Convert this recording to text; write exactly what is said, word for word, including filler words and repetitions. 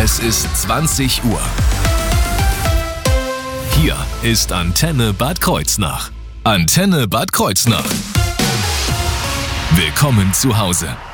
Es ist zwanzig Uhr. Hier ist Antenne Bad Kreuznach. Antenne Bad Kreuznach. Willkommen zu Hause.